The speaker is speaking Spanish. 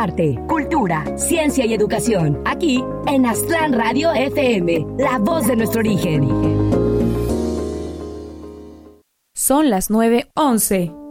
arte, cultura, ciencia y educación. Aquí en Aztlán Radio FM, la voz de nuestro origen. Son las 9:11.